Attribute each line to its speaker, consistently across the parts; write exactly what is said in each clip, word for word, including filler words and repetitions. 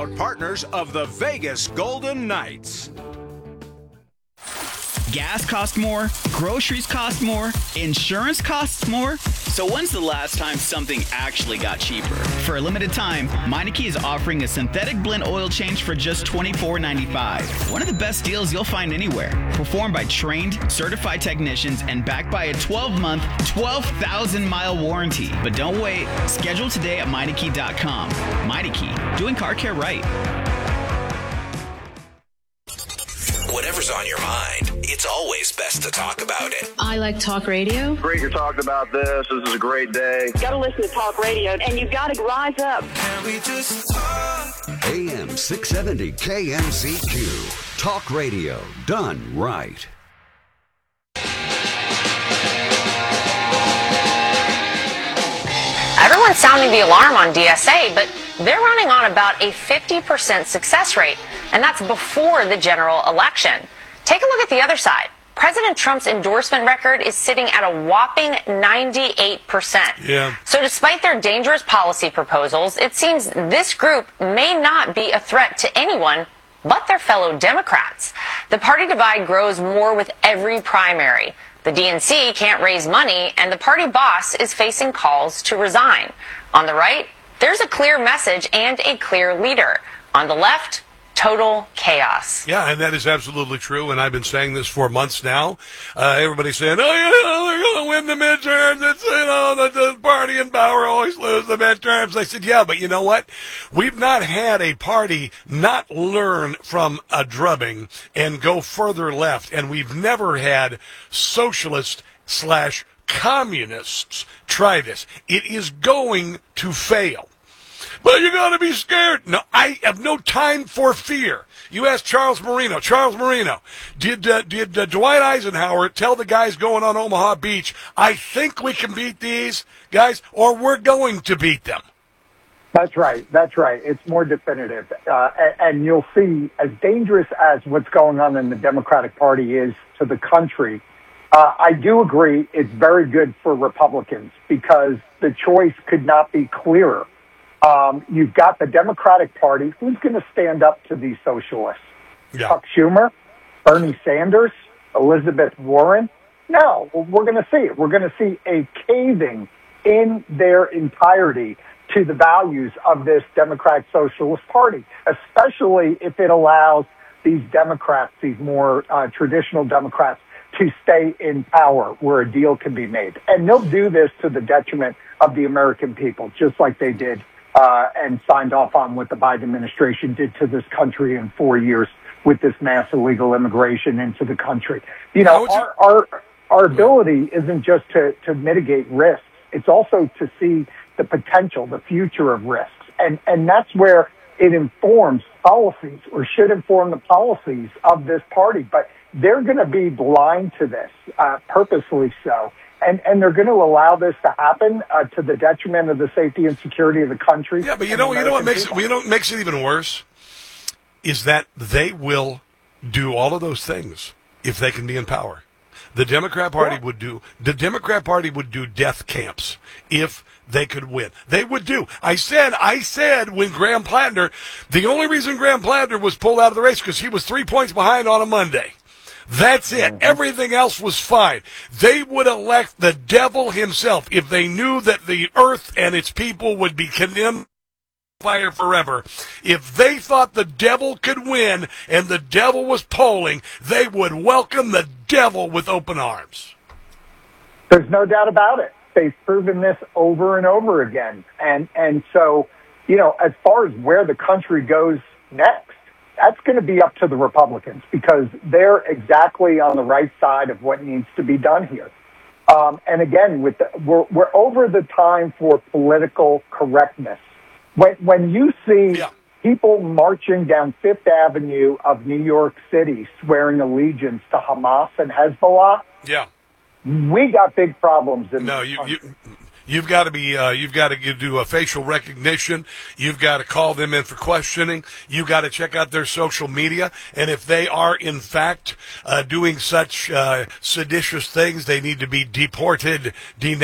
Speaker 1: proud partners of the Vegas Golden Knights.
Speaker 2: Gas costs more, groceries cost more, insurance costs more. So when's the last time something actually got cheaper? For a limited time, Meineke is offering a synthetic blend oil change for just twenty-four ninety-five. One of the best deals you'll find anywhere. Performed by trained, certified technicians and backed by a twelve-month, twelve thousand mile warranty. But don't wait. Schedule today at Meineke dot com. Meineke, doing car care right.
Speaker 3: Whatever's on your mind, it's always best to talk about it.
Speaker 4: I like talk radio.
Speaker 5: Great you're talking about this. This is a great day.
Speaker 6: Got to listen to talk radio, and you've got to rise up.
Speaker 7: Can we just talk?
Speaker 8: A M six seventy K M C Q. Talk radio done right.
Speaker 9: Everyone's sounding the alarm on D S A, but they're running on about a fifty percent success rate, and that's before the general election. Take a look at the other side. President Trump's endorsement record is sitting at a whopping ninety-eight percent.
Speaker 10: Yeah.
Speaker 9: So despite their dangerous policy proposals, it seems this group may not be a threat to anyone but their fellow Democrats. The party divide grows more with every primary. The D N C can't raise money, and the party boss is facing calls to resign. On the right, there's a clear message and a clear leader. On the left, total chaos.
Speaker 10: Yeah, and that is absolutely true, and I've been saying this for months now. Uh, everybody's saying, oh, you know, they're going to win the midterms. It's, you know, the, the party in power always lose the midterms. I said, yeah, but you know what? We've not had a party not learn from a drubbing and go further left, and we've never had socialist slash communists try this. It is going to fail. But you got to be scared. No, I have no time for fear. You ask Charles Marino. Charles Marino, did uh, did uh, Dwight Eisenhower tell the guys going on Omaha Beach, I think we can beat these guys, or we're going to beat them?
Speaker 11: That's right. That's right. It's more definitive. Uh, and, and you'll see, as dangerous as what's going on in the Democratic Party is to the country, uh, I do agree it's very good for Republicans because the choice could not be clearer. Um, you've got the Democratic Party. Who's going to stand up to these socialists?
Speaker 10: Yeah.
Speaker 11: Chuck Schumer, Bernie Sanders, Elizabeth Warren? No, we're going to see it. We're going to see a caving in their entirety to the values of this Democratic Socialist Party, especially if it allows these Democrats, these more uh, traditional Democrats, to stay in power where a deal can be made. And they'll do this to the detriment of the American people, just like they did Uh, and signed off on what the Biden administration did to this country in four years with this mass illegal immigration into the country. You know, our, our, our ability isn't just to, to mitigate risks. It's also to see the potential, the future of risks. And, and that's where it informs policies, or should inform the policies of this party. But they're going to be blind to this, uh, purposely so. And, and they're going to allow this to happen uh, to the detriment of the safety and security of the country.
Speaker 10: Yeah, but you know, you know what makes it, you know what makes it even worse is that they will do all of those things if they can be in power. The Democrat Party yeah. would do the Democrat Party would do death camps if they could win. They would do. I said, I said when Graham Plattner, the only reason Graham Plattner was pulled out of the race because he was three points behind on a Monday. That's it. Mm-hmm. Everything else was fine. They would elect the devil himself if they knew that the earth and its people would be condemned fire forever. If they thought the devil could win and the devil was polling, they would welcome the devil with open arms.
Speaker 11: There's no doubt about it. They've proven this over and over again. And, and so, you know, as far as where the country goes next, that's going to be up to the Republicans because they're exactly on the right side of what needs to be done here. Um, and again, with the, we're, we're over the time for political correctness. When, when you see
Speaker 10: yeah.
Speaker 11: people marching down Fifth Avenue of New York City swearing allegiance to Hamas and Hezbollah,
Speaker 10: yeah,
Speaker 11: we got big problems in
Speaker 10: no,
Speaker 11: this
Speaker 10: you,
Speaker 11: country.
Speaker 10: you You've got to be, uh, you've got to do a facial recognition. You've got to call them in for questioning. You've got to check out their social media. And if they are, in fact, uh, doing such uh, seditious things, they need to be deported,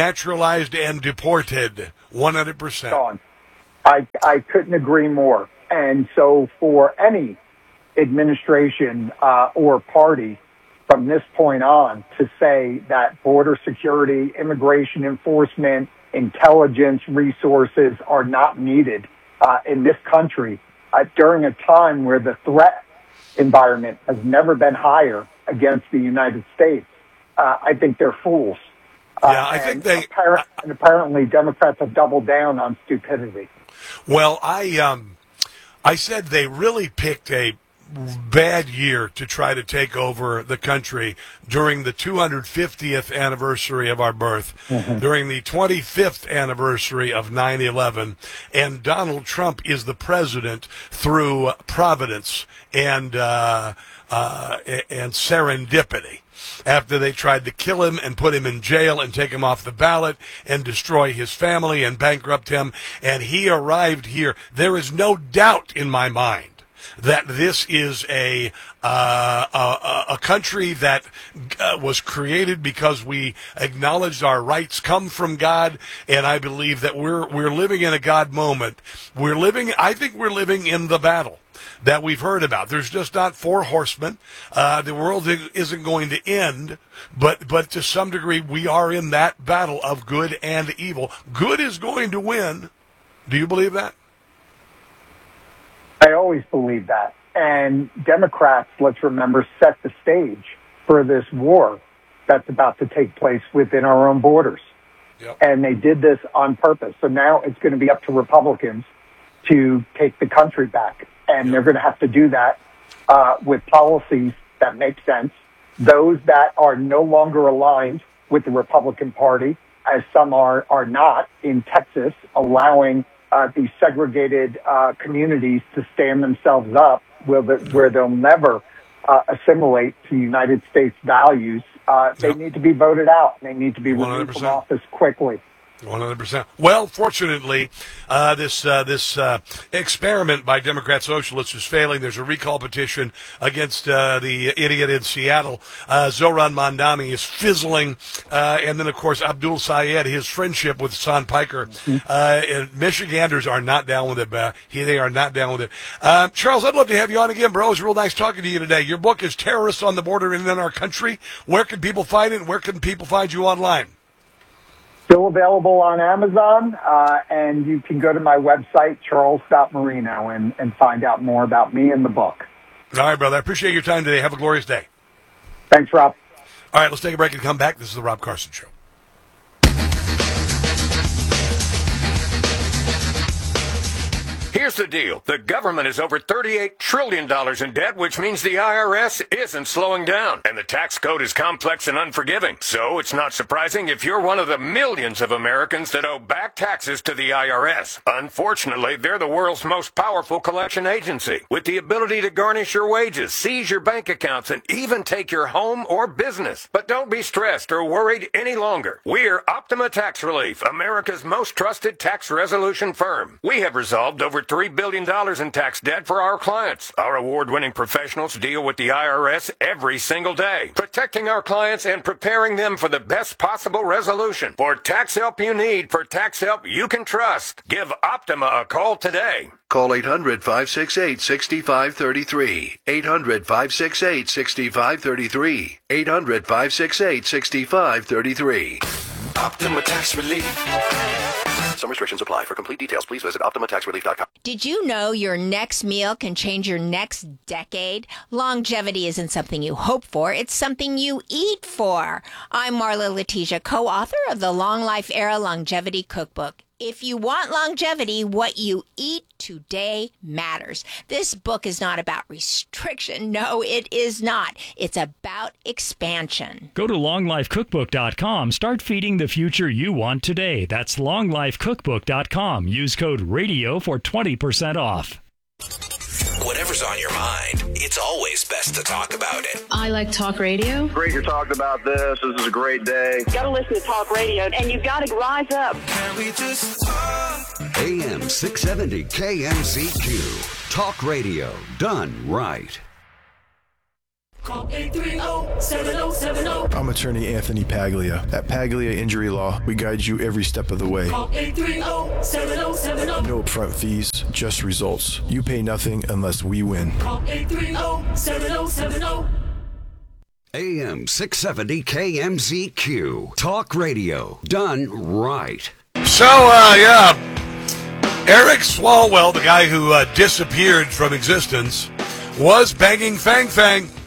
Speaker 10: denaturalized, and deported. one hundred percent.
Speaker 11: Sean, I, I couldn't agree more. And so for any administration uh, or party from this point on to say that border security, immigration enforcement, intelligence resources are not needed uh, in this country uh, during a time where the threat environment has never been higher against the United States, uh, I think they're fools.
Speaker 10: Yeah,
Speaker 11: uh,
Speaker 10: I think
Speaker 11: and
Speaker 10: they...
Speaker 11: Appar- and apparently Democrats have doubled down on stupidity.
Speaker 10: Well, I um, I said they really picked a bad year to try to take over the country during the two hundred fiftieth anniversary of our birth, mm-hmm. during the twenty-fifth anniversary of nine eleven, and Donald Trump is the president through providence and uh, uh, and serendipity. After they tried to kill him and put him in jail and take him off the ballot and destroy his family and bankrupt him, and he arrived here. There is no doubt in my mind that this is a uh, a, a country that uh, was created because we acknowledged our rights come from God, and I believe that we're we're living in a God moment. We're living. I think we're living in the battle that we've heard about. There's just not four horsemen. Uh, the world isn't going to end, but but to some degree we are in that battle of good and evil. Good is going to win. Do you believe that?
Speaker 11: I always believe that. And Democrats, let's remember, set the stage for this war that's about to take place within our own borders. Yep. And they did this on purpose. So now it's going to be up to Republicans to take the country back. And yep. they're going to have to do that uh, with policies that make sense. Those that are no longer aligned with the Republican Party, as some are, are not in Texas, allowing Uh, these segregated uh, communities to stand themselves up where, the, where they'll never uh, assimilate to United States values. Uh, they yep. need to be voted out. They need to be removed from office quickly.
Speaker 10: one hundred percent. Well, fortunately, uh, this uh, this uh, experiment by Democrat socialists is failing. There's a recall petition against uh, the idiot in Seattle. Uh, Zohran Mamdani is fizzling. Uh, and then, of course, Abdul Sayed, his friendship with Son Piker. Uh, and Michiganders are not down with it. Uh, he, they are not down with it. Uh, Charles, I'd love to have you on again, bro. It was real nice talking to you today. Your book is Terrorists on the Border and in Our Country. Where can people find it? Where can people find you online?
Speaker 11: Still available on Amazon, uh, and you can go to my website, charles dot marino, and, and find out more about me and the book.
Speaker 10: All right, brother. I appreciate your time today. Have a glorious day.
Speaker 11: Thanks, Rob.
Speaker 10: All right, let's take a break and come back. This is the Rob Carson Show.
Speaker 4: Here's the deal. The government is over thirty-eight trillion dollars in debt, which means the I R S isn't slowing down. And the tax code is complex and unforgiving. So it's not surprising if you're one of the millions of Americans that owe back taxes to the I R S. Unfortunately, they're the world's most powerful collection agency, with the ability to garnish your wages, seize your bank accounts, and even take your home or business. But don't be stressed or worried any longer. We're Optima Tax Relief, America's most trusted tax resolution firm. We have resolved over three billion dollars in tax debt for our clients. Our award-winning professionals deal with the I R S every single day, protecting our clients and preparing them for the best possible resolution. For tax help you need, for tax help you can trust, give Optima a call today.
Speaker 12: Call eight hundred, five six eight, six five three three. eight hundred, five six eight, six five three three. eight hundred, five six eight, six five three three.
Speaker 3: Optima Tax Relief. Some restrictions apply. For complete details, please visit optima tax relief dot com.
Speaker 13: Did you know your next meal can change your next decade? Longevity isn't something you hope for. It's something you eat for. I'm Marla Letitia, co-author of the Long Life Era Longevity Cookbook. If you want longevity, what you eat today matters. This book is not about restriction. No, it is not. It's about expansion.
Speaker 14: Go to long life cookbook dot com. Start feeding the future you want today. That's long life cookbook dot com. Use code RADIO for twenty percent off.
Speaker 3: Whatever's on your mind, it's always best to talk about it.
Speaker 6: I like talk radio.
Speaker 5: Great you're talking about this. This is a great day.
Speaker 6: You got to listen to talk radio, and you've got to rise up.
Speaker 7: Can we just talk?
Speaker 8: A M six seventy K M C Q. Talk radio done right.
Speaker 7: Call eight three zero, seven zero seven zero.
Speaker 15: I'm attorney Anthony Paglia. At Paglia Injury Law, we guide you every step of the way.
Speaker 7: Call eight three zero, seven zero seven zero.
Speaker 15: No upfront fees, just results. You pay nothing unless we win.
Speaker 7: Call eight three zero, seven zero seven zero.
Speaker 8: A M six seventy K M Z Q. Talk radio done right.
Speaker 10: So, uh, yeah, Eric Swalwell, the guy who uh, disappeared from existence, was banging Fang Fang.